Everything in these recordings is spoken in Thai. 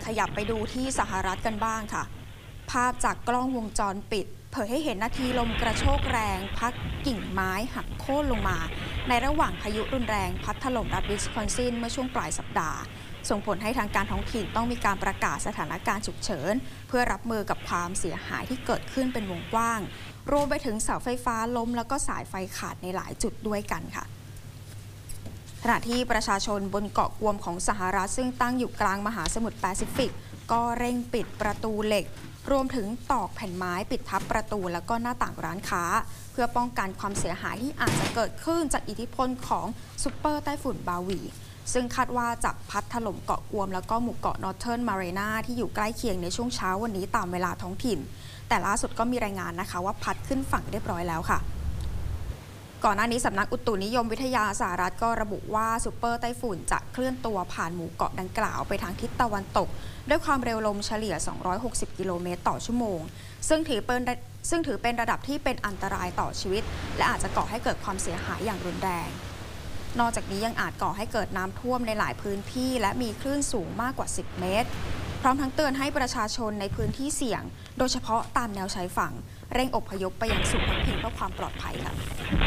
ขยับไปดูที่สหรัฐกันบ้างค่ะภาพจากกล้องวงจรปิดเผยให้เห็นนาทีลมกระโชกแรงพัดกิ่งไม้หักโค่นลงมาในระหว่างพายุรุนแรงพัดถล่มรัฐวิสคอนซินเมื่อช่วงปลายสัปดาห์ส่งผลให้ทางการท้องถิ่นต้องมีการประกาศสถานการณ์ฉุกเฉินเพื่อรับมือกับความเสียหายที่เกิดขึ้นเป็นวงกว้างรวมไปถึงเสาไฟฟ้าล้มแล้วก็สายไฟขาดในหลายจุดด้วยกันค่ะขณะที่ประชาชนบนเกาะกวมของสหรัฐซึ่งตั้งอยู่กลางมหาสมุทรแปซิฟิกก็เร่งปิดประตูเหล็กรวมถึงตอกแผ่นไม้ปิดทับประตูแล้วก็หน้าต่างร้านค้าเพื่อป้องกันความเสียหายที่อาจจะเกิดขึ้นจากอิทธิพลของซุปเปอร์ไต้ฝุ่นบาวีซึ่งคาดว่าจะพัดถล่มเกาะกวมแล้วก็หมู่เกาะนอร์เทิร์นมารีนาที่อยู่ใกล้เคียงในช่วงเช้าวันนี้ตามเวลาท้องถิ่นแต่ล่าสุดก็มีรายงานนะคะว่าพัดขึ้นฝั่งเรียบร้อยแล้วค่ะก่อนหน้านี้สำนักอุตุนิยมวิทยาสหรัฐก็ระบุว่าซุปเปอร์ไต้ฝุ่นจะเคลื่อนตัวผ่านหมู่เกาะดังกล่าวไปทางทิศตะวันตกด้วยความเร็วลมเฉลี่ย260กิโลเมตรต่อชั่วโมงซึ่งถือเป็นระดับที่เป็นอันตรายต่อชีวิตและอาจจะก่อให้เกิดความเสียหายอย่างรุนแรงนอกจากนี้ยังอาจก่อให้เกิดน้ำท่วมในหลายพื้นที่และมีคลื่นสูงมากกว่า10เมตรพร้อมทั้งเตือนให้ประชาชนในพื้นที่เสี่ยงโดยเฉพาะตามแนวชายฝั่งเร่งอพยพไปยังศูนย์พักพิงเพื่อความปลอดภัยค่ะ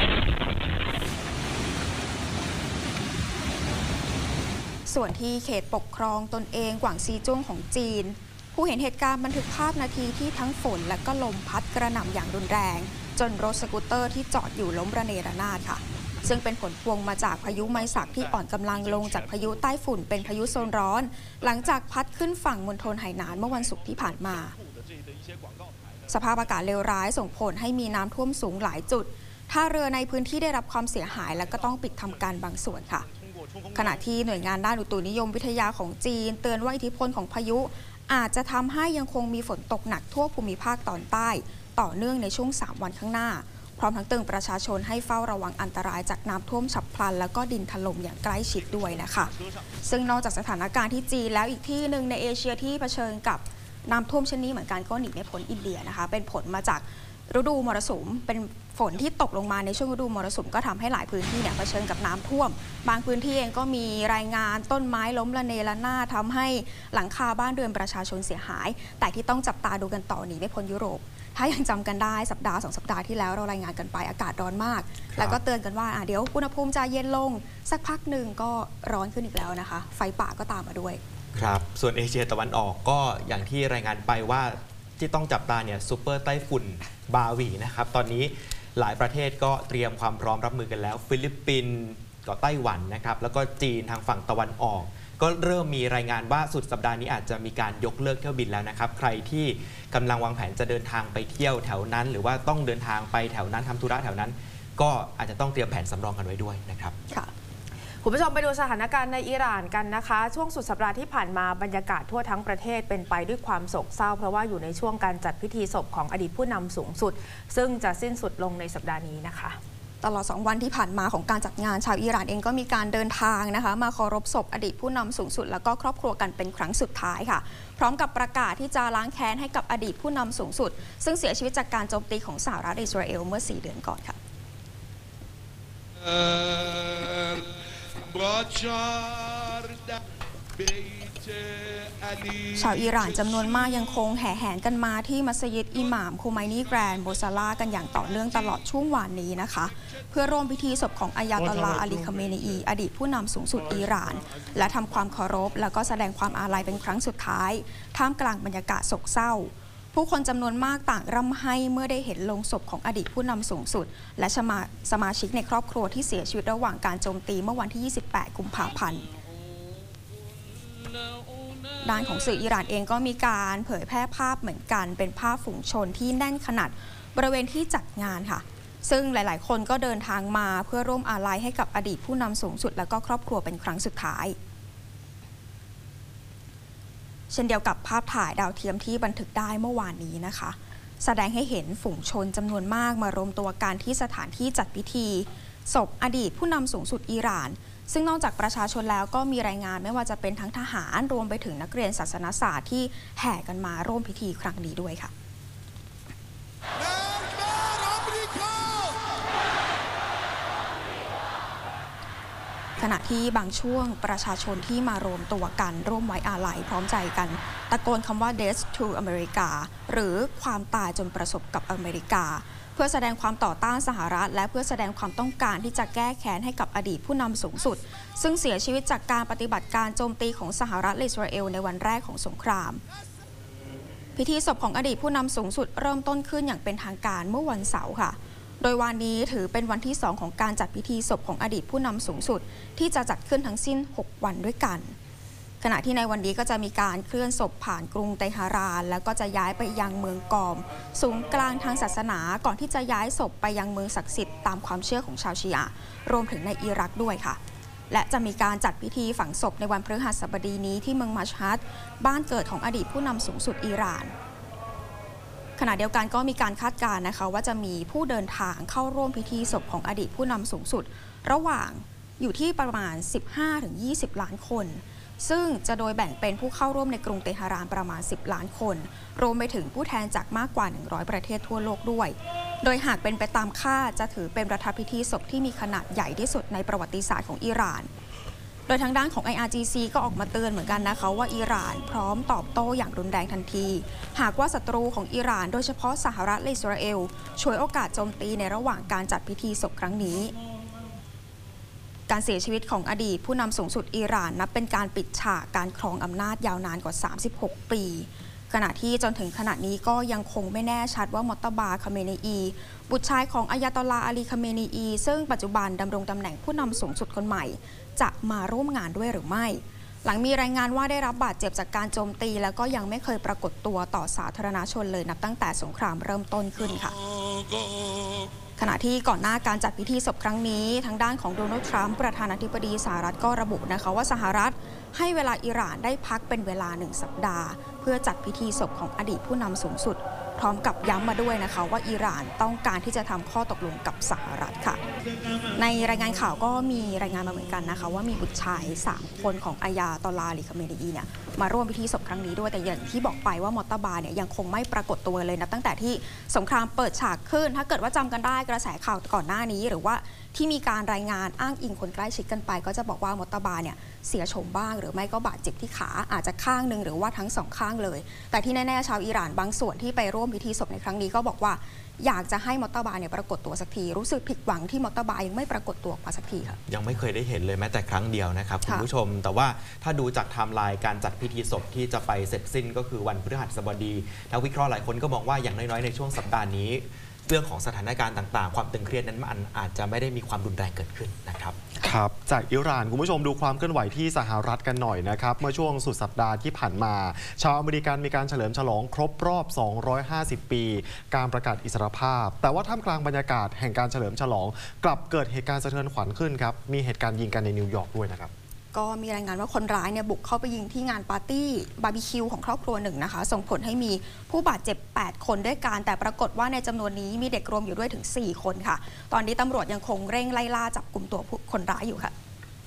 ส่วนที่เขตปกครองตนเองกวางซีจิ้วของจีนผู้เห็นเหตุการณ์บันทึกภาพนาทีที่ทั้งฝนและก็ลมพัดกระหน่ำอย่างรุนแรงจนรถสกูตเตอร์ที่จอดอยู่ล้มระเนระนาดค่ะซึ่งเป็นผลพวงมาจากพายุไมศักที่อ่อนกำลังลงจากพายุใต้ฝุ่นเป็นพายุโซนร้อนหลังจากพัดขึ้นฝั่งมณฑลไหหนานเมื่อวันศุกร์ที่ผ่านมาสภาพอากาศเลวร้ายส่งผลให้มีน้ำท่วมสูงหลายจุดท่าเรือในพื้นที่ได้รับความเสียหายและก็ต้องปิดทำการบางส่วนค่ะขณะที่หน่วยงานด้านอุตุนิยมวิทยาของจีนเตือนว่าอิทธิพลของพายุอาจจะทำให้ยังคงมีฝนตกหนักทั่วภูมิภาคตอนใต้ต่อเนื่องในช่วง3วันข้างหน้าพร้อมทั้งเตือนประชาชนให้เฝ้าระวังอันตรายจากน้ำท่วมฉับพลันแล้วก็ดินถล่มอย่างใกล้ชิดด้วยนะคะซึ่งนอกจากสถานการณ์ที่จีนแล้วอีกที่หนึ่งในเอเชียที่เผชิญกับน้ำท่วมเช่นนี้เหมือนกันก็หนีไม่พ้นอินเดียนะคะเป็นผลมาจากฤดูมรสุมเป็นฝนที่ตกลงมาในช่วงฤดูมรสุมก็ทำให้หลายพื้นที่เนี่ยเผชิญกับน้ำท่วมบางพื้นที่เองก็มีรายงานต้นไม้ล้มระเนระนาดทำให้หลังคาบ้านเรือนประชาชนเสียหายแต่ที่ต้องจับตาดูกันต่อหนีไม่พ้นยุโรปถ้ายังจำกันได้สัปดาห์2 สัปดาห์ที่แล้วเรารายงานกันไปอากาศร้อนมากแล้วก็เตือนกันว่าเดี๋ยวอุณหภูมิจะเย็นลงสักพักหนึ่งก็ร้อนขึ้นอีกแล้วนะคะไฟป่าก็ตามมาด้วยครับส่วนเอเชียตะวันออกก็อย่างที่รายงานไปว่าที่ต้องจับตาเนี่ยซูเปอร์ไต้ฝุ่นบาวีนะครับตอนนี้หลายประเทศก็เตรียมความพร้อมรับมือกันแล้วฟิลิปปินส์ก็ไต้หวันนะครับแล้วก็จีนทางฝั่งตะวันออกก็เริ่มมีรายงานว่าสุดสัปดาห์นี้อาจจะมีการยกเลิกเที่ยวบินแล้วนะครับใครที่กำลังวางแผนจะเดินทางไปเที่ยวแถวนั้นหรือว่าต้องเดินทางไปแถวนั้นทำธุระแถวนั้นก็อาจจะต้องเตรียมแผนสำรองกันไว้ด้วยนะครับค่ะคุณผู้ชมไปดูสถานการณ์ในอิหร่านกันนะคะช่วงสุดสัปดาห์ที่ผ่านมาบรรยากาศทั่วทั้งประเทศเป็นไปด้วยความโศกเศร้าเพราะว่าอยู่ในช่วงการจัดพิธีศพของอดีตผู้นำสูงสุดซึ่งจะสิ้นสุดลงในสัปดาห์นี้นะคะตลอด2 วันที่ผ่านมาของการจัดงานชาวอิหร่านเองก็มีการเดินทางนะคะมาเคารพศพอดีตผู้นำสูงสุดแล้วก็ครอบครัวกันเป็นครั้งสุดท้ายค่ะพร้อมกับประกาศที่จะล้างแค้นให้กับอดีตผู้นำสูงสุดซึ่งเสียชีวิตจากการโจมตีของสหรัฐอิสราเอลเมื่อ4 เดือนก่อนค่ะชาวอิหร่านจำนวนมากยังคงแห่แหนกันมาที่มัสยิดอิหม่ามคูไมนีแกรนด์โบซาลากันอย่างต่อเนื่องตลอดช่วงวันนี้นะคะเพื่อร่วมพิธีศพของอายาตอลลาห์อาลีคาเมนีอดีตผู้นำสูงสุดอิหร่านและทำความเคารพแล้วก็แสดงความอาลัยเป็นครั้งสุดท้ายท่ามกลางบรรยากาศโศกเศร้าผู้คนจำนวนมากต่างร่ำไห้เมื่อได้เห็นโลงศพของอดีตผู้นำสูงสุดและสมาชิกในครอบครัวที่เสียชีวิตระหว่างการโจมตีเมื่อวันที่28 กุมภาพันธ์ด้านของสื่ออิหร่านเองก็มีการเผยแพร่ภาพเหมือนกันเป็นภาพฝูงชนที่แน่นขนาดบริเวณที่จัดงานค่ะซึ่งหลายๆคนก็เดินทางมาเพื่อร่วมอาลัยให้กับอดีตผู้นำสูงสุดและก็ครอบครัวเป็นครั้งสุดท้ายเช่นเดียวกับภาพถ่ายดาวเทียมที่บันทึกได้เมื่อวานนี้นะคะแสดงให้เห็นฝูงชนจำนวนมากมารวมตัวกันที่สถานที่จัดพิธีศพอดีตผู้นำสูงสุดอิหร่านซึ่งนอกจากประชาชนแล้วก็มีรายงานไม่ว่าจะเป็นทั้งทหารรวมไปถึงนักเรียนศาสนศาสตร์ที่แห่กันมาร่วมพิธีครั้งนี้ด้วยค่ะขณะที่บางช่วงประชาชนที่มารวมตัวกันร่วมไว้อาลัยพร้อมใจกันตะโกนคำว่า Death to America หรือความตายจนประสบกับอเมริกาเพื่อแสดงความต่อต้านสหรัฐและเพื่อแสดงความต้องการที่จะแก้แค้นให้กับอดีตผู้นำสูงสุดซึ่งเสียชีวิตจากการปฏิบัติการโจมตีของสหรัฐและอิสราเอลในวันแรกของสงครามพิธีศพของอดีตผู้นำสูงสุดเริ่มต้นขึ้นอย่างเป็นทางการเมื่อวันเสาร์ค่ะโดยวันนี้ถือเป็นวันที่2ของการจัดพิธีศพของอดีตผู้นำสูงสุดที่จะจัดขึ้นทั้งสิ้น6วันด้วยกันขณะที่ในวันนี้ก็จะมีการเคลื่อนศพผ่านกรุงเตหะรานแล้วก็จะย้ายไปยังเมืองกอมศูนย์กลางทางศาสนาก่อนที่จะย้ายศพไปยังเมืองศักดิ์สิทธิ์ตามความเชื่อของชาวชีอะห์รวมถึงในอิรักด้วยค่ะและจะมีการจัดพิธีฝังศพในวันพฤหัสบดีนี้ที่เมืองมัชฮัดบ้านเกิดของอดีตผู้นำสูงสุดอิหร่านขณะเดียวกันก็มีการคาดการณ์นะคะว่าจะมีผู้เดินทางเข้าร่วมพิธีศพของอดีตผู้นำสูงสุดระหว่างอยู่ที่ประมาณ 15-20 ล้านคนซึ่งจะโดยแบ่งเป็นผู้เข้าร่วมในกรุงเตหะรานประมาณ10ล้านคนรวมไปถึงผู้แทนจากมากกว่า100ประเทศทั่วโลกด้วยโดยหากเป็นไปตามคาดจะถือเป็นรัฐพิธีศพที่มีขนาดใหญ่ที่สุดในประวัติศาสตร์ของอิหร่านโดยทางด้านของ IRGC ก็ออกมาเตือนเหมือนกันนะคะว่าอิหร่านพร้อมตอบโต้อย่างรุนแรงทันทีหากว่าศัตรูของอิหร่านโดยเฉพาะสหรัฐและอิสราเอลฉวยโอกาสโจมตีในระหว่างการจัดพิธีศพครั้งนี้การเสียชีวิตของอดีตผู้นำสูงสุดอิหร่านนับเป็นการปิดฉากการครองอำนาจยาวนานกว่า36ปีขณะที่จนถึงขณะนี้ก็ยังคงไม่แน่ชัดว่ามอตตบา คาเมเนอีบุตรชายของอายาตอลลาห์ อาลี คาเมเนอีซึ่งปัจจุบันดำรงตำแหน่งผู้นำสูงสุดคนใหม่จะมาร่วมงานด้วยหรือไม่หลังมีรายงานว่าได้รับบาดเจ็บจากการโจมตีแล้วก็ยังไม่เคยปรากฏตัวต่อสาธารณชนเลยนับตั้งแต่สงครามเริ่มต้นขึ้นค่ะขณะที่ก่อนหน้าการจัดพิธีศพครั้งนี้ทางด้านของโดนัลด์ทรัมป์ประธานาธิบดีสหรัฐก็ระบุนะคะว่าสหรัฐให้เวลาอิหร่านได้พักเป็นเวลา1 สัปดาห์เพื่อจัดพิธีศพของอดีตผู้นำสูงสุดพร้อมกับย้ำมาด้วยนะคะว่าอิหร่านต้องการที่จะทำข้อตกลงกับสหรัฐค่ะในรายงานข่าวก็มีรายงานมาเหมือนกันนะคะว่ามีบุตรชาย3คนของอายาตอลลาห์ อาลี คาเมเนอีเนี่ยมาร่วมพิธีศพครั้งนี้ด้วยแต่อย่างที่บอกไปว่ามอตตบาเนี่ยยังคงไม่ปรากฏตัวเลยนะตั้งแต่ที่สงครามเปิดฉากขึ้นถ้าเกิดว่าจำกันได้กระแสข่าวก่อนหน้านี้หรือว่าที่มีการรายงานอ้างอิงคนใกล้ชิดกันไปก็จะบอกว่ามอตตบาเนี่ยเสียโฉมบ้างหรือไม่ก็บาดเจ็บที่ขาอาจจะข้างหนึ่งหรือว่าทั้ง2ข้างเลยแต่ที่แน่ๆชาวอิหร่านบางส่วนที่ไปร่วมพิธีศพในครั้งนี้ก็บอกว่าอยากจะให้มอตตบาเนี่ยปรากฏตัวสักทีรู้สึกผิดหวังที่มอตตบายังไม่ปรากฏตัวมาสักทีค่ะยังไม่เคยได้เห็นเลยแม้แต่ครั้งเดียวนะครับคุณผู้ชมแต่ว่าถ้าดูจากไทม์ไลน์การจัดพิธีศพที่จะไปเสร็จสิ้นก็คือวันพฤหัสบดีนักวิเคราะห์หลายคนก็มองว่าอย่างน้อยๆในช่วงสัปดาห์นี้เรื่องของสถานการณ์ต่างๆความตึงเครียดนั้นมันอาจจะไม่ได้มีความรุนแรงเกิดขึ้นนะครับครับจากอิหร่านคุณผู้ชมดูความเคลื่อนไหวที่สหรัฐกันหน่อยนะครับเมื่อช่วงสุดสัปดาห์ที่ผ่านมาชาวอเมริกันมีการเฉลิมฉลองครบรอบ250 ปีการประกาศอิสรภาพแต่ว่าท่ามกลางบรรยากาศแห่งการเฉลิมฉลองกลับเกิดเหตุการณ์สะเทือนขวัญขึ้นครับมีเหตุการณ์ยิงกันในนิวยอร์กด้วยนะครับก็มีรายงานว่าคนร้ายเนี่ยบุกเข้าไปยิงที่งานปาร์ตี้บาร์บีคิวของครอบครัวหนึ่งนะคะส่งผลให้มีผู้บาดเจ็บ8คนด้วยกันแต่ปรากฏว่าในจำนวนนี้มีเด็กรวมอยู่ด้วยถึง4คนค่ะตอนนี้ตำรวจยังคงเร่งไล่ล่าจับกลุ่มตัวคนร้ายอยู่ค่ะ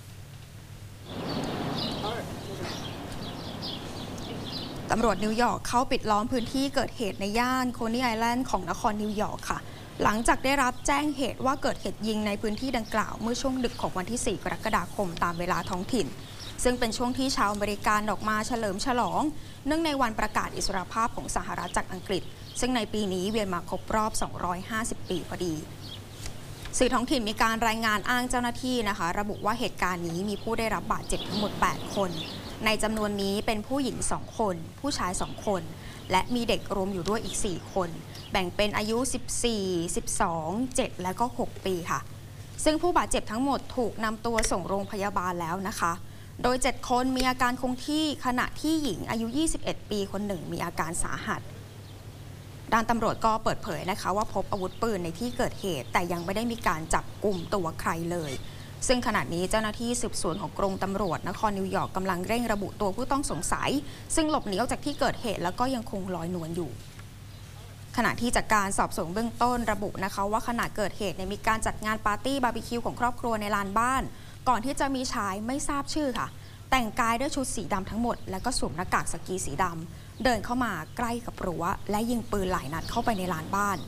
ตำรวจนิวยอร์กเข้าปิดล้อมพื้นที่เกิดเหตุในย่านโคนีไอแลนด์ของนครนิวยอร์กค่ะหลังจากได้รับแจ้งเหตุว่าเกิดเหตุยิงในพื้นที่ดังกล่าวเมื่อช่วงดึกของวันที่4 กรกฎาคมตามเวลาท้องถิ่นซึ่งเป็นช่วงที่ชาวอเมริกันออกมาเฉลิมฉลองเนื่องในวันประกาศอิสรภาพของสหรัฐจากอังกฤษซึ่งในปีนี้เวียนมาครบรอบ250 ปีพอดีสื่อท้องถิ่นมีการรายงานอ้างเจ้าหน้าที่นะคะระบุว่าเหตุการณ์นี้มีผู้ได้รับบาดเจ็บทั้งหมด8คนในจำนวนนี้เป็นผู้หญิง2คนผู้ชาย2คนและมีเด็กรวมอยู่ด้วยอีก4คนแบ่งเป็นอายุ14 12 7และก็6ปีค่ะซึ่งผู้บาดเจ็บทั้งหมดถูกนำตัวส่งโรงพยาบาลแล้วนะคะโดย7คนมีอาการคงที่ขณะที่หญิงอายุ21ปีคนหนึ่งมีอาการสาหัสด้านตำรวจก็เปิดเผยนะคะว่าพบอาวุธปืนในที่เกิดเหตุแต่ยังไม่ได้มีการจับกุมตัวใครเลยซึ่งขณะนี้เจ้าหน้าที่สืบสวนของกรมตำรวจนครนิวยอร์กกำลังเร่งระบุตัวผู้ต้องสงสัยซึ่งหลบหนีออกจากที่เกิดเหตุแล้วก็ยังคงลอยนวลอยู่ขณะที่จากการสอบสวนเบื้องต้นระบุนะคะว่าขณะเกิดเหตุมีการจัดงานปาร์ตี้บาร์บีคิวของครอบครัวในลานบ้านก่อนที่จะมีชายไม่ทราบชื่อค่ะแต่งกายด้วยชุดสีดำทั้งหมดแล้วก็สวมหน้ากากสกีสีดำเดินเข้ามาใกล้กับรั้วและยิงปืนหลายนัดเข้าไปในลานบ้าน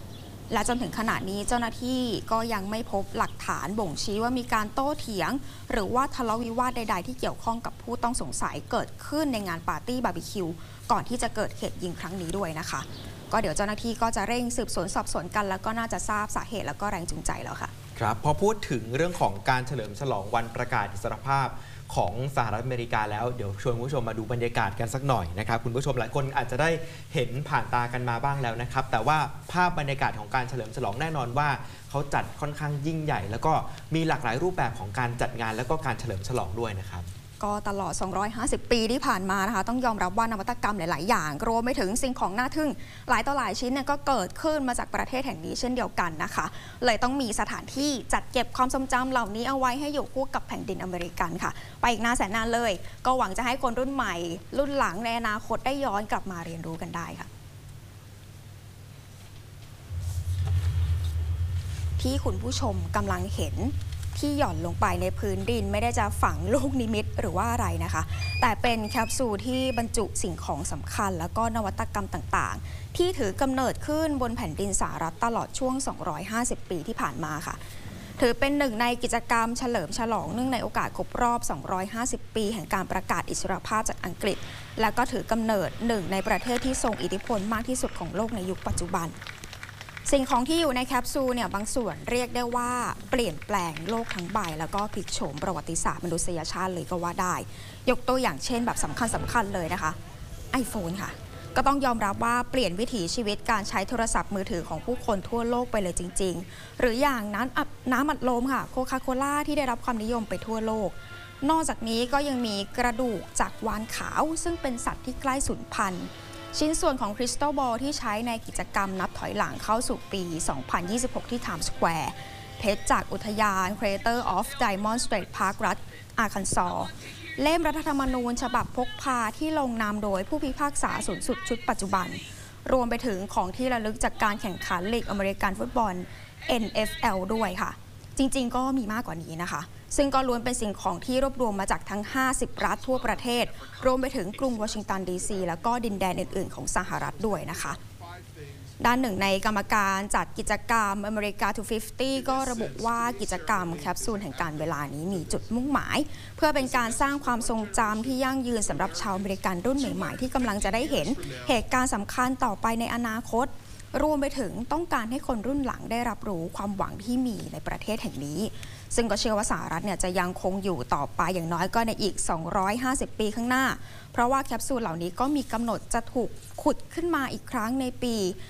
และจนถึงขณะนี้เจ้าหน้าที่ก็ยังไม่พบหลักฐานบ่งชี้ว่ามีการโต้เถียงหรือว่าทะเลาะวิวาทใดๆที่เกี่ยวข้องกับผู้ต้องสงสัยเกิดขึ้นในงานปาร์ตี้บาร์บีคิวก่อนที่จะเกิดเหตุยิงครั้งนี้ด้วยนะคะก็เดี๋ยวเจ้าหน้าที่ก็จะเร่งสืบสวนสอบสวนกันแล้วก็น่าจะทราบสาเหตุแล้วก็แรงจูงใจแล้วค่ะครับพอพูดถึงเรื่องของการเฉลิมฉลองวันประกาศอิสรภาพของสหรัฐอเมริกาแล้วเดี๋ยวชวนคุณผู้ชมมาดูบรรยากาศกันสักหน่อยนะครับคุณผู้ชมหลายคนอาจจะได้เห็นผ่านตากันมาบ้างแล้วนะครับแต่ว่าภาพบรรยากาศของการเฉลิมฉลองแน่นอนว่าเขาจัดค่อนข้างยิ่งใหญ่แล้วก็มีหลากหลายรูปแบบของการจัดงานแล้วก็การเฉลิมฉลองด้วยนะครับก็ตลอด250 ปีที่ผ่านมานะคะต้องยอมรับว่านวัตกรรมหลายๆอย่างรวมไปถึงสิ่งของน่าทึ่งหลายต่อหลายชิ้นเนี่ยก็เกิดขึ้นมาจากประเทศแห่งนี้เช่นเดียวกันนะคะเลยต้องมีสถานที่จัดเก็บความทรงจำเหล่านี้เอาไว้ให้อยู่คู่กับแผ่นดินอเมริกันค่ะไปอีกนานแสนนานเลยก็หวังจะให้คนรุ่นใหม่รุ่นหลังในอนาคตได้ย้อนกลับมาเรียนรู้กันได้ค่ะที่คุณผู้ชมกำลังเห็นที่หย่อนลงไปในพื้นดินไม่ได้จะฝังลูกนิมิตหรือว่าอะไรนะคะแต่เป็นแคปซูลที่บรรจุสิ่งของสำคัญแล้วก็นวัตกรรมต่างๆที่ถือกำเนิดขึ้นบนแผ่นดินสหรัฐตลอดช่วง250 ปีที่ผ่านมาค่ะถือเป็นหนึ่งในกิจกรรมเฉลิมฉลองเนื่องในโอกาสครบรอบ250 ปีแห่งการประกาศอิสรภาพจากอังกฤษและก็ถือกำเนิดหนึ่งในประเทศที่ทรงอิทธิพลมากที่สุดของโลกในยุคปัจจุบันสิ่งของที่อยู่ในแคปซูลเนี่ยบางส่วนเรียกได้ว่าเปลี่ยนแปลงโลกทั้งใบแล้วก็พลิกโฉมประวัติศาสตร์มนุษยชาติเลยก็ว่าได้ยกตัวอย่างเช่นแบบสำคัญเลยนะคะ iPhone ค่ะก็ต้องยอมรับว่าเปลี่ยนวิถีชีวิตการใช้โทรศัพท์มือถือของผู้คนทั่วโลกไปเลยจริงๆหรืออย่างน้ำอัดลมค่ะโคคาโคล่าที่ได้รับความนิยมไปทั่วโลกนอกจากนี้ก็ยังมีกระดูกจากวาฬขาวซึ่งเป็นสัตว์ที่ใกล้สูญพันธุ์ชิ้นส่วนของคริสตัลบอลที่ใช้ในกิจกรรมนับถอยหลังเข้าสู่ปี 2026 ที่ไทม์สแควร์เพชรจากอุทยาน Crater of Diamond State Park รัฐอาร์คันซอสเล่มรัฐธรรมนูญฉบับพกพาที่ลงนามโดยผู้พิพากษาสูงสุดชุดปัจจุบันรวมไปถึงของที่ระลึกจากการแข่งขันลีกอเมริกันฟุตบอล NFL ด้วยค่ะจริงๆก็มีมากกว่านี้นะคะซึ่งก็ล้วนเป็นสิ่งของที่รวบรวมมาจากทั้ง50รัฐทั่วประเทศรวมไปถึงกรุงวอชิงตันดีซีแล้วก็ดินแดนอื่นๆของสหรัฐด้วยนะคะด้านหนึ่งในกรรมการจัดกิจกรรม America 250 ก็ระบุว่ากิจกรรมแคปซูลแห่งการเวลานี้มีจุดมุ่งหมายเพื่อเป็นการสร้างความทรงจำที่ยั่งยืนสำหรับชาวอเมริกันรุ่นใหม่ๆที่กำลังจะได้เห็นเหตุการณ์สำคัญต่อไปในอนาคตรวมไปถึงต้องการให้คนรุ่นหลังได้รับรู้ความหวังที่มีในประเทศแห่งนี้ซึ่งก็เชื่อว่าสหรัฐเนี่ยจะยังคงอยู่ต่อไปอย่างน้อยก็ในอีก250 ปีข้างหน้าเพราะว่าแคปซูลเหล่านี้ก็มีกำหนดจะถูกขุดขึ้นมาอีกครั้งในปี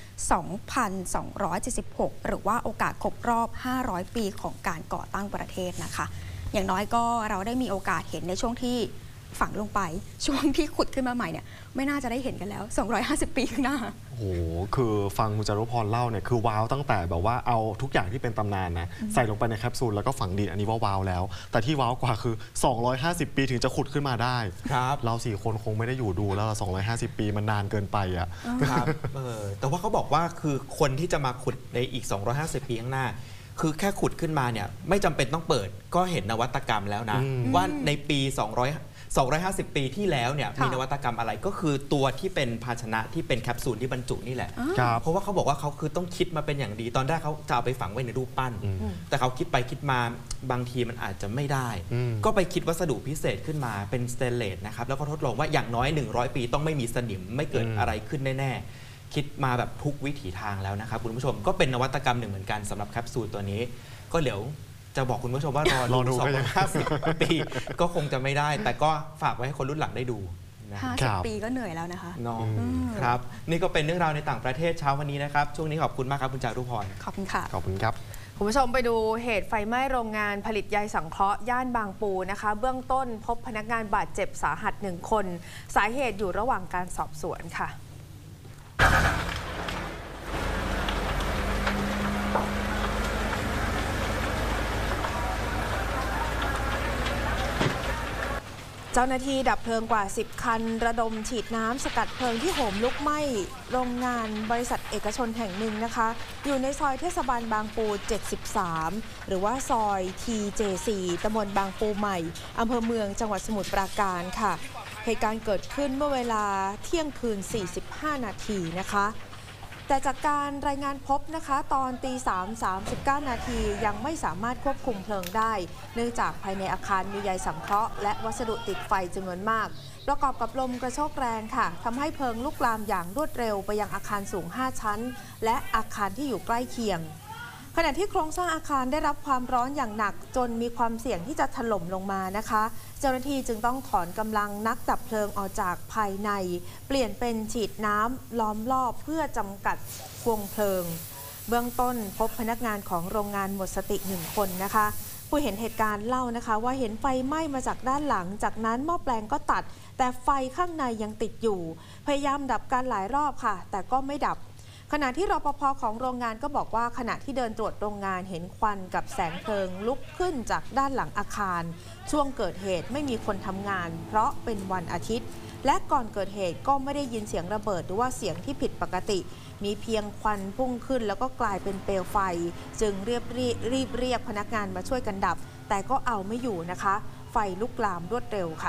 2276 หรือว่าโอกาสครบรอบ500 ปีของการก่อตั้งประเทศนะคะอย่างน้อยก็เราได้มีโอกาสเห็นในช่วงที่ฝังลงไปช่วงที่ขุดขึ้นมาใหม่เนี่ยไม่น่าจะได้เห็นกันแล้ว250 ปีข้างหน้าโอ้โหคือฟังคุณจารุพรเล่าเนี่ยคือว้าวตั้งแต่แบบว่าเอาทุกอย่างที่เป็นตำนานนะใส่ลงไปในแคปซูลแล้วก็ฝังดินอันนี้ว่าว้าวแล้วแต่ที่ว้าวกว่าคือ250 ปีถึงจะขุดขึ้นมาได้ครับเรา4คนคงไม่ได้อยู่ดูแล้ว250 ปีมันนานเกินไปอ่ะครับแต่ว่าเขาบอกว่าคือคนที่จะมาขุดในอีก250 ปีข้างหน้าคือแค่ขุดขึ้นมาเนี่ยไม่จำเป็นต้องเปิดก็เห็นนวัตกรรมแล้วนะว่าในปี250 ปีที่แล้วเนี่ยมีนวัตกรรมอะไรก็คือตัวที่เป็นภาชนะที่เป็นแคปซูลที่บรรจุนี่แหละเพราะว่าเขาบอกว่าเขาคือต้องคิดมาเป็นอย่างดีตอนแรกเขาจะเอาไปฝังไว้ในรูปปั้นแต่เขาคิดไปคิดมาบางทีมันอาจจะไม่ได้ก็ไปคิดวัสดุพิเศษขึ้นมาเป็นสเตนเลสนะครับแล้วก็ทดลองว่าอย่างน้อย100 ปีต้องไม่มีสนิมไม่เกิดอะไรขึ้นแน่ๆคิดมาแบบทุกวิถีทางแล้วนะครับคุณผู้ชมก็เป็นนวัตกรรมหนึ่งเหมือนกันสำหรับแคปซูลตัวนี้ก็เดี๋ยวจะบอกคุณผู้ชมว่ารอดู250 ปีก็คงจะไม่ได้แต่ก็ฝากไว้ให้คนรุ่นหลังได้ดู 50 ปีก็เหนื่อยแล้วนะคะน้องครับนี่ก็เป็นเรื่องราวในต่างประเทศเช้าวันนี้นะครับช่วงนี้ขอบคุณมากครับคุณจารุพรขอบคุณค่ะขอบคุณครับคุณผู้ชมไปดูเหตุไฟไหม้โรงงานผลิตใยสังเคราะห์ย่านบางปูนะคะเบื้องต้นพบพนักงานบาดเจ็บสาหัส1 คนสาเหตุอยู่ระหว่างการสอบสวนค่ะเจ้าหน้าที่ดับเพลิงกว่า 10 คันระดมฉีดน้ำสกัดเพลิงที่โหมลุกไหม้โรงงานบริษัทเอกชนแห่งหนึ่งนะคะอยู่ในซอยเทศบาลบางปู 73 หรือว่าซอย TJ4 ตำบลบางปูใหม่อำเภอเมืองจังหวัดสมุทรปราการค่ะเหตุการณ์เกิดขึ้นเมื่อเวลาเที่ยงคืน 45 นาทีนะคะแต่จากการรายงานพบนะคะตอนตี 3:39 นาทียังไม่สามารถควบคุมเพลิงได้เนื่องจากภายในอาคารมีใยสังเคราะห์และวัสดุติดไฟจำนวนมากประกอบกับลมกระโชกแรงค่ะทำให้เพลิงลุกลามอย่างรวดเร็วไปยังอาคารสูง 5 ชั้นและอาคารที่อยู่ใกล้เคียงขณะที่โครงสร้างอาคารได้รับความร้อนอย่างหนักจนมีความเสี่ยงที่จะถล่มลงมานะคะเจ้าหน้าที่จึงต้องถอนกำลังนักดับเพลิงออกจากภายในเปลี่ยนเป็นฉีดน้ำล้อมรอบเพื่อจำกัดวงเพลิงเบื้องต้นพบพนักงานของโรงงานหมดสติ1 คนนะคะผู้เห็นเหตุการณ์เล่านะคะว่าเห็นไฟไหม้มาจากด้านหลังจากนั้นหม้อแปลงก็ตัดแต่ไฟข้างในยังติดอยู่พยายามดับกันหลายรอบค่ะแต่ก็ไม่ดับขณะที่รปภ.ของโรงงานก็บอกว่าขณะที่เดินตรวจโรงงานเห็นควันกับแสงเพลิงลุกขึ้นจากด้านหลังอาคารช่วงเกิดเหตุไม่มีคนทำงานเพราะเป็นวันอาทิตย์และก่อนเกิดเหตุก็ไม่ได้ยินเสียงระเบิดหรือว่าเสียงที่ผิดปกติมีเพียงควันพุ่งขึ้นแล้วก็กลายเป็นเปลวไฟจึงรีบเรียกพนักงานมาช่วยกันดับแต่ก็เอาไม่อยู่นะคะไฟลุกลามรวดเร็วค่ะ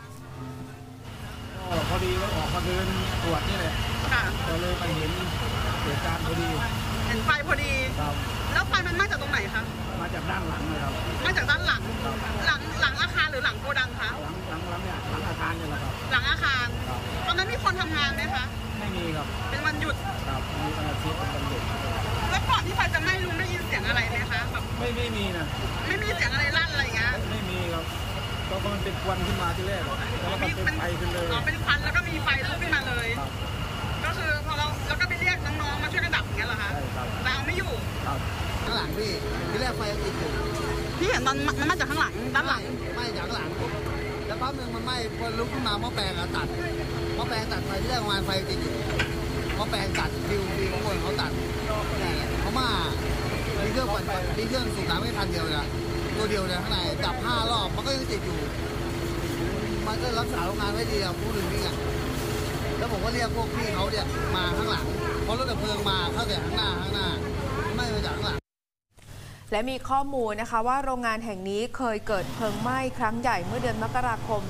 พอดีก็ออกมาเดินตรวจนี่แหละก็เลยมาเห็นเหตุการณ์พอดีเห็นไฟพอดีครับแล้วไฟมันมาจากตรงไหนคะมาจากด้านหลังเลยครับมาจากด้านหลังหลังอาคารหรือหลังโกดังคะหลังอาคารเนี่ยแหละครับหลังอาคารตอนนั้นมีคนทำงานไหมคะไม่มีครับเป็นวันหยุดครับมีวันอาทิตย์เป็นวันหยุดแล้วก่อนที่ไฟจะไหม้ลุงได้ยินเสียงอะไรไหมคะแบบไม่มีนะไม่มีเสียงอะไรลั่นอะไรเงี้ยไม่มีครับก็มันเป็นควันขึ้นมาที่แรกแล้วก็เป็นไฟขึ้นเลยเป็นควันแล้วก็มีไฟลุกขึ้นมาเลยก็คือพอเราก็ไปเรียกน้องๆมาช่วยกันดับอย่างเงี้ยเหรอคะแต่เอาไม่อยู่ข้างหลังพี่ที่แรกไฟติดอยู่พี่เห็นมันมาจากข้างหลังด้านหลังไหม้จากข้างหลังแล้วแป๊บนึงมันไหม้พอลุกขึ้นมาหม้อแปลงตัดหม้อแปลงตัดไฟที่แรกประมาณไฟติดอยู่หม้อแปลงตัดฟิวข้างบนเขาตัดเพราะว่ามีเครื่องสูบน้ำไม่ทันเดียวนะตัวเดียวนะข้างในดับ5 รอบมันก็ยังติดอยู่มันก็รักษาโรงงานไว้ดีอ่ะผู้หนึ่งนี่ไงแล้วผมก็เรียกพวกพี่เขาเนี่ยมาข้างหลังเพราะรถดับเพลิงมาเข้าแต่ข้างหน้าไม่มาจากข้างหลังและมีข้อมูลนะคะว่าโรงงานแห่งนี้เคยเกิดเพลิงไหม้ครั้งใหญ่เมื่อเดือนมกราคม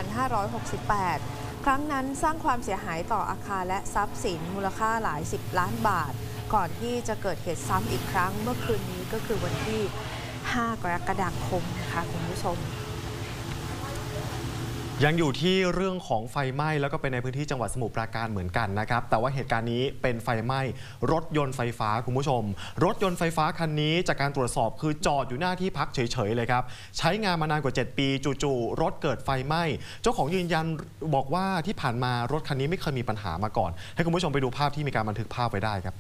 2568 ครั้งนั้นสร้างความเสียหายต่ออาคารและทรัพย์สินมูลค่าหลาย10 ล้านบาทก่อนที่จะเกิดเหตุซ้ำอีกครั้งเมื่อคืนนี้ก็คือวันที่5 กรกฎาคมนะคะคุณผู้ชมยังอยู่ที่เรื่องของไฟไหม้แล้วก็เป็นในพื้นที่จังหวัดสมุทรปราการเหมือนกันนะครับแต่ว่าเหตุการณ์นี้เป็นไฟไหม้รถยนต์ไฟฟ้าคุณผู้ชมรถยนต์ไฟฟ้าคันนี้จากการตรวจสอบคือจอดอยู่หน้าที่พักเฉยๆเลยครับใช้งานมานานกว่า7 ปีจู่ๆรถเกิดไฟไหม้เจ้าของยืนยันบอกว่าที่ผ่านมารถคันนี้ไม่เคยมีปัญหามาก่อนให้คุณผู้ชมไปดูภาพที่มีการบันทึกภาพไว้ได้ครับ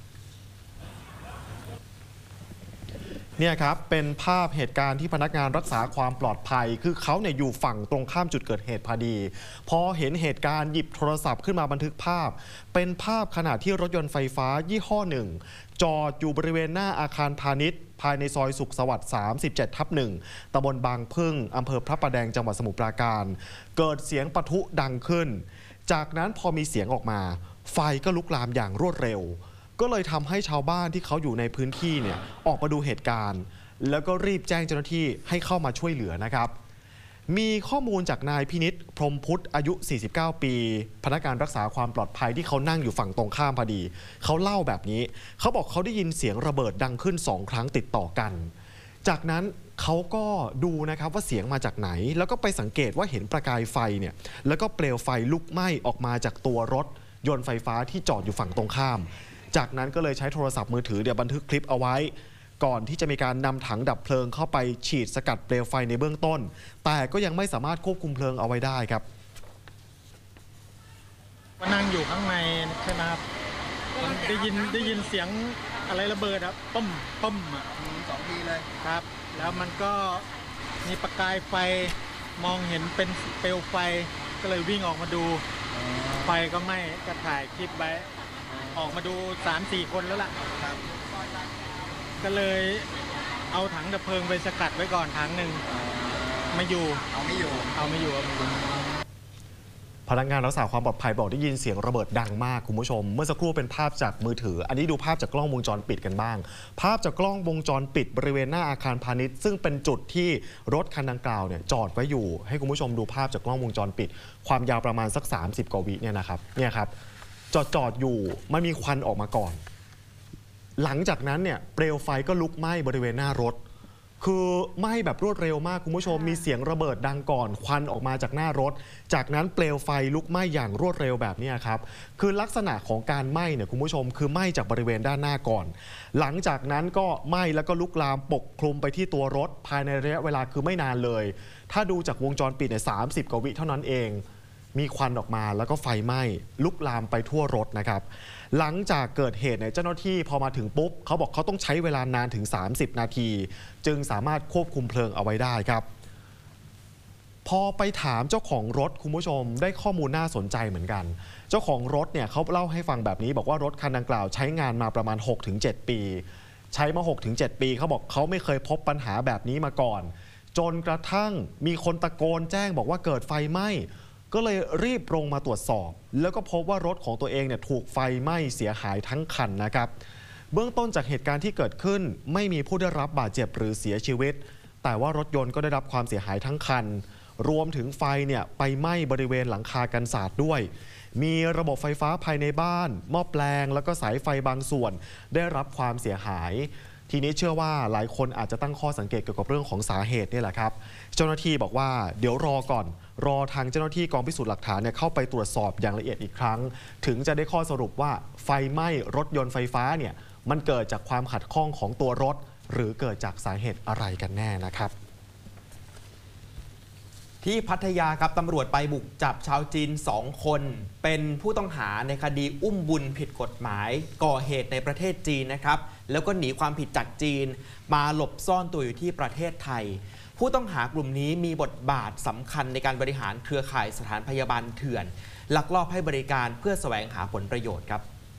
เนี่ยครับเป็นภาพเหตุการณ์ที่พนักงานรักษาความปลอดภัยคือเขาเนี่ยอยู่ฝั่งตรงข้ามจุดเกิดเหตุพอดีพอเห็นเหตุการณ์หยิบโทรศัพท์ขึ้นมาบันทึกภาพเป็นภาพขณะที่รถยนต์ไฟฟ้ายี่ห้อหนึ่งจอดอยู่บริเวณหน้าอาคารพาณิชย์ภายในซอยสุขสวัสดิ์ 37/1 ตำบลบางพึ่งอำเภอพระประแดงจังหวัดสมุทรปราการเกิดเสียงปะทุดังขึ้นจากนั้นพอมีเสียงออกมาไฟก็ลุกลามอย่างรวดเร็วก็เลยทำให้ชาวบ้านที่เขาอยู่ในพื้นที่เนี่ยออกมาดูเหตุการณ์แล้วก็รีบแจ้งเจ้าหน้าที่ให้เข้ามาช่วยเหลือนะครับมีข้อมูลจากนายพินิจพรหมพุทธอายุ49 ปีพนักงานรักษาความปลอดภัยที่เขานั่งอยู่ฝั่งตรงข้ามพอดีเขาเล่าแบบนี้เขาบอกเขาได้ยินเสียงระเบิดดังขึ้น2 ครั้งติดต่อกันจากนั้นเขาก็ดูนะครับว่าเสียงมาจากไหนแล้วก็ไปสังเกตว่าเห็นประกายไฟเนี่ยแล้วก็เปลวไฟลุกไหม้ออกมาจากตัวรถยนต์ไฟฟ้าที่จอดอยู่ฝั่งตรงข้ามจากนั้นก็เลยใช้โทรศัพท์มือถือบันทึกคลิปเอาไว้ก่อนที่จะมีการนำถังดับเพลิงเข้าไปฉีดสกัดเปลวไฟในเบื้องต้นแต่ก็ยังไม่สามารถควบคุมเพลิงเอาไว้ได้ครับมานั่งอยู่ข้างในใช่ไหมครับได้ยินเสียงอะไรระเบิดครับปุ้มอ่ะ 2 ทีเลยครับแล้วมันก็มีประกายไฟมองเห็นเป็นเปลวไฟก็เลยวิ่งออกมาดูไฟก็ไหม้ก็ถ่ายคลิปไว้ออกมาดู 3-4 คนแล้วล่ะก็เลยเอาถังดับเพลิงไปสกัดไว้ก่อนถังหนึ่งไม่อยู่เอาไม่อยู่พนักงานรักษาความปลอดภัยบอกได้ยินเสียงระเบิดดังมากคุณผู้ชมเมื่อสักครู่เป็นภาพจากมือถืออันนี้ดูภาพจากกล้องวงจรปิดกันบ้างภาพจากกล้องวงจรปิดบริเวณหน้าอาคารพาณิชย์ซึ่งเป็นจุดที่รถคันดังกล่าวเนี่ยจอดไว้อยู่ให้คุณผู้ชมดูภาพจากกล้องวงจรปิดความยาวประมาณสัก30 กว่าวิเนี่ยนะครับเนี่ยครับจอดอยู่มันมีควันออกมาก่อนหลังจากนั้นเนี่ยเปลวไฟก็ลุกไหม้บริเวณหน้ารถคือไหม้แบบรวดเร็วมากคุณผู้ชมมีเสียงระเบิดดังก่อนควันออกมาจากหน้ารถจากนั้นเปลวไฟลุกไหม้อย่างรวดเร็วแบบนี้ครับคือลักษณะของการไหม้เนี่ยคุณผู้ชมคือไหม้จากบริเวณด้านหน้าก่อนหลังจากนั้นก็ไหม้แล้วก็ลุกลามปกคลุมไปที่ตัวรถภายในระยะเวลาคือไม่นานเลยถ้าดูจากวงจรปิดเนี่ย30 กว่าวิเท่านั้นเองมีควันออกมาแล้วก็ไฟไหม้ลุกลามไปทั่วรถนะครับหลังจากเกิดเหตุเนี่ยเจ้าหน้าที่พอมาถึงปุ๊บเขาบอกเขาต้องใช้เวลานานถึง30 นาทีจึงสามารถควบคุมเพลิงเอาไว้ได้ครับพอไปถามเจ้าของรถคุณผู้ชมได้ข้อมูลน่าสนใจเหมือนกันเจ้าของรถเนี่ยเขาเล่าให้ฟังแบบนี้บอกว่ารถคันดังกล่าวใช้งานมาประมาณ 6-7 ปีใช้มา 6-7 ปีเขาบอกเขาไม่เคยพบปัญหาแบบนี้มาก่อนจนกระทั่งมีคนตะโกนแจ้งบอกว่าเกิดไฟไหม้ก็เลยรีบลงมาตรวจสอบแล้วก็พบว่ารถของตัวเองเนี่ยถูกไฟไหม้เสียหายทั้งคันนะครับเบื้องต้นจากเหตุการณ์ที่เกิดขึ้นไม่มีผู้ได้รับบาดเจ็บหรือเสียชีวิตแต่ว่ารถยนต์ก็ได้รับความเสียหายทั้งคันรวมถึงไฟเนี่ยไปไหม้บริเวณหลังคากันศาสตร์ด้วยมีระบบไฟฟ้าภายในบ้านหม้อแปลงแล้วก็สายไฟบางส่วนได้รับความเสียหายทีนี้เชื่อว่าหลายคนอาจจะตั้งข้อสังเกตเกี่ยวกับเรื่องของสาเหตุนี่แหละครับเจ้าหน้าที่บอกว่าเดี๋ยวรอก่อนรอทางเจ้าหน้าที่กองพิสูจน์หลักฐานเข้าไปตรวจสอบอย่างละเอียดอีกครั้งถึงจะได้ข้อสรุปว่าไฟไหม้รถยนต์ไฟฟ้าเนี่ยมันเกิดจากความขัดข้องของตัวรถหรือเกิดจากสาเหตุอะไรกันแน่นะครับที่พัทยาครับตำรวจไปบุกจับชาวจีน2 คนเป็นผู้ต้องหาในคดีอุ้มบุญผิดกฎหมายก่อเหตุในประเทศจีนนะครับแล้วก็หนีความผิดจากจีนมาหลบซ่อนตัวอยู่ที่ประเทศไทยผู้ต้องหากลุ่มนี้มีบทบาทสำคัญในการบริหารเครือข่ายสถานพยาบาลเถื่อนลักลอบให้บริการเพื่อแสวงหาผลประโยชน์ครับ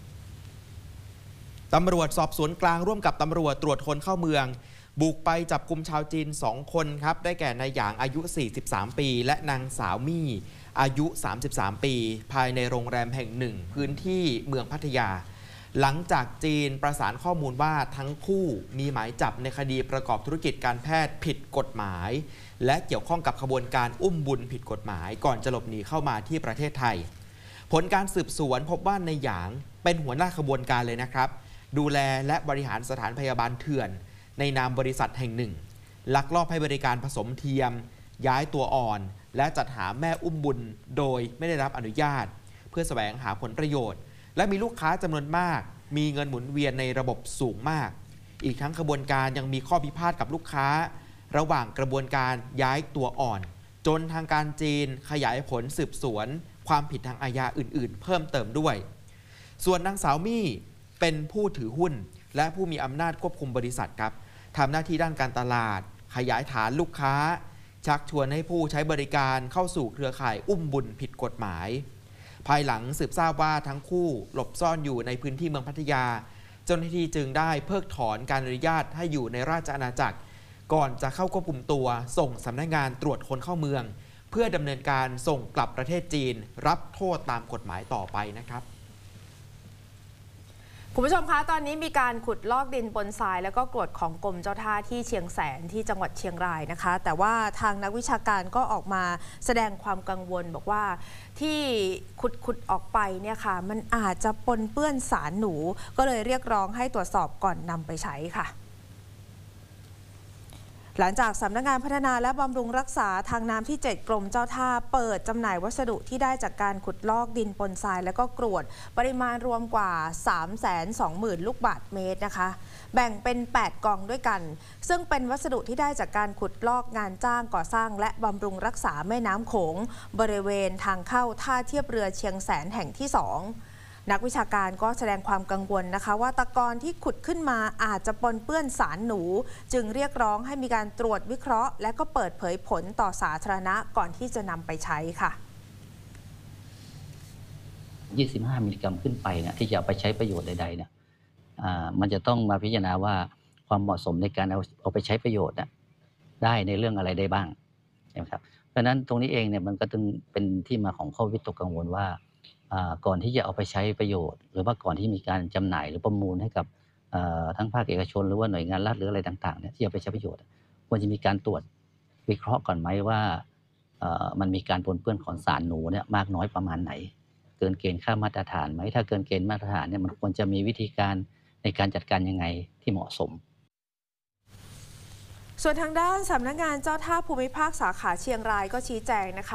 ตำรวจสอบสวนกลางร่วมกับตำรวจตรวจคนเข้าเมืองบุกไปจับกุมชาวจีน2 คนครับได้แก่นายหยางอายุ43 ปีและนางสาวมี่อายุ33 ปีภายในโรงแรมแห่งหนึ่งพื้นที่เมืองพัทยาหลังจากจีนประสานข้อมูลว่าทั้งคู่มีหมายจับในคดีประกอบธุรกิจการแพทย์ผิดกฎหมายและเกี่ยวข้องกับขบวนการอุ้มบุญผิดกฎหมายก่อนจะหลบหนีเข้ามาที่ประเทศไทยผลการสืบสวนพบว่านายหยางเป็นหัวหน้าขบวนการเลยนะครับดูแลและบริหารสถานพยาบาลเถื่อนในนามบริษัทแห่งหนึ่งลักลอบให้บริการผสมเทียมย้ายตัวอ่อนและจัดหาแม่อุ้มบุญโดยไม่ได้รับอนุญาตเพื่อแสวงหาผลประโยชน์และมีลูกค้าจำนวนมากมีเงินหมุนเวียนในระบบสูงมากอีกทั้งขบวนการยังมีข้อพิพาทกับลูกค้าระหว่างกระบวนการย้ายตัวอ่อนจนทางการจีนขยายผลสืบสวนความผิดทางอาญาอื่นๆเพิ่มเติมด้วยส่วนนางสาวมี่เป็นผู้ถือหุ้นและผู้มีอำนาจควบคุมบริษัทครับทำหน้าที่ด้านการตลาดขยายฐานลูกค้าชักชวนให้ผู้ใช้บริการเข้าสู่เครือข่ายอุ้มบุญผิดกฎหมายภายหลังสืบทราบว่าทั้งคู่หลบซ่อนอยู่ในพื้นที่เมืองพัทยาเจ้าหน้าที่จึงได้เพิกถอนการอนุญาตให้อยู่ในราชอาณาจักรก่อนจะเข้าควบคุมตัวส่งสำนักงานตรวจคนเข้าเมืองเพื่อดำเนินการส่งกลับประเทศจีนรับโทษตามกฎหมายต่อไปนะครับคุณผู้ชมคะตอนนี้มีการขุดลอกดินปนทรายแล้วก็กรวดของกรมเจ้าท่าที่เชียงแสนที่จังหวัดเชียงรายนะคะแต่ว่าทางนักวิชาการก็ออกมาแสดงความกังวลบอกว่าที่ขุดออกไปเนี่ยค่ะมันอาจจะปนเปื้อนสารหนูก็เลยเรียกร้องให้ตรวจสอบก่อนนำไปใช้ค่ะหลังจากสำนักงานพัฒนาและบำรุงรักษาทางน้ำที่ 7 กรมเจ้าท่าเปิดจำหน่ายวัสดุที่ได้จากการขุดลอกดินปนทรายและก็กรวดปริมาณรวมกว่า 320,000 ลูกบาศก์เมตรนะคะแบ่งเป็น8กองด้วยกันซึ่งเป็นวัสดุที่ได้จากการขุดลอกงานจ้างก่อสร้างและบำรุงรักษาแม่น้ำโขงบริเวณทางเข้าท่าเทียบเรือเชียงแสนแห่งที่ 2นักวิชาการก็แสดงความกังวลนะคะว่าตะกอนที่ขุดขึ้นมาอาจจะปนเปื้อนสารหนูจึงเรียกร้องให้มีการตรวจวิเคราะห์และก็เปิดเผยผลต่อสาธารณะก่อนที่จะนำไปใช้ค่ะ 25 มิลลิกรัมขึ้นไปเนี่ยที่จะเอาไปใช้ประโยชน์ใดๆเนี่ยมันจะต้องมาพิจารณาว่าความเหมาะสมในการเอาไปใช้ประโยชน์ได้ในเรื่องอะไรได้บ้างใช่ไหมครับเพราะฉะนั้นตรงนี้เองเนี่ยมันก็ต้องเป็นที่มาของข้อวิตกกังวลว่าก่อนที่จะเอาไปใช้ประโยชน์หรือว่าก่อนที่มีการจำหน่ายหรือประมูลให้กับทั้งภาคเอกชนหรือว่าหน่วยงานรัฐหรืออะไรต่างๆเนี่ยที่จะไปใช้ประโยชน์ควรจะมีการตรวจวิเคราะห์ก่อนไหมว่ามันมีการปนเปื้อนของสารหนูเนี่ยมากน้อยประมาณไหนเกินเกณฑ์ค่ามาตรฐานไหมถ้าเกินเกณฑ์มาตรฐานเนี่ยมันควรจะมีวิธีการในในการจัดการยังไงที่เหมาะสมส่วนทางด้านสำนักงานเจ้าท่าภูมิภาคสาขาเชียงรายก็ชี้แจงนะคะ